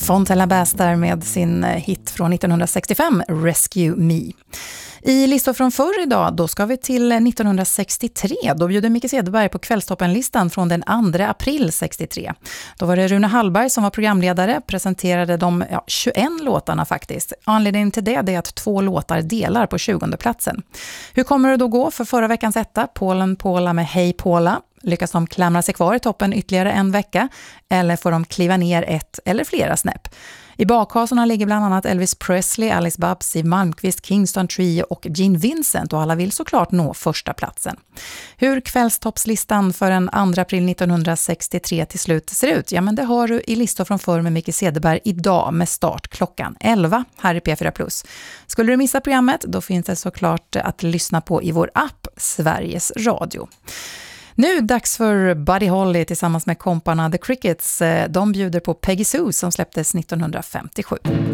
Fontella Bass där med sin hit från 1965, Rescue Me. I listor från förr idag, då ska vi till 1963. Då bjuder Micke Cederberg på Kvällstoppenlistan från den 2 april 63. Då var det Rune Hallberg som var programledare, presenterade de 21 låtarna faktiskt. Anledningen till det är att 2 låtar delar på 20:e platsen. Hur kommer det då gå för förra veckans etta? Polen Paula med Hej Paula. Lyckas de klamra sig kvar i toppen ytterligare en vecka? Eller får de kliva ner ett eller flera snäpp? I bakhasorna ligger bland annat Elvis Presley, Alice Babs, Siw Malmkvist, Kingston Trio och Gene Vincent, och alla vill såklart nå första platsen. Hur kvällstoppslistan för den 2 april 1963 till slut ser ut, ja men det har du i listor från förr med Micke Cederberg idag med start klockan 11 här i P4+. Skulle du missa programmet, då finns det såklart att lyssna på i vår app Sveriges Radio. Nu dags för Buddy Holly tillsammans med komparna The Crickets. De bjuder på Peggy Sue som släpptes 1957.